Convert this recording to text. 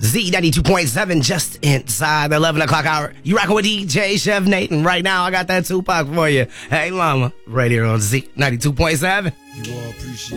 Z92.7, just inside the 11 o'clock hour. You rocking with DJ Chef Nathan. Right now, I got that Tupac for you. Hey, Llama, right here on Z92.7. You all appreciate